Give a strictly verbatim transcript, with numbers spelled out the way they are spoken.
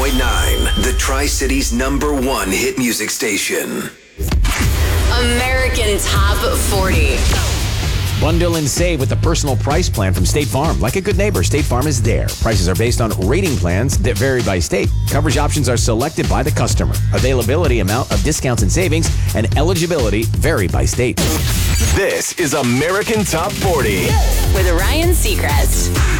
point nine, the Tri-Cities number one hit music station. American Top forty. Bundle and save with the personal price plan from State Farm. Like a good neighbor, State Farm is there. Prices are based on rating plans that vary by state. Coverage options are selected by the customer. Availability, amount of discounts and savings, and eligibility vary by state. This is American Top forty with Ryan Seacrest.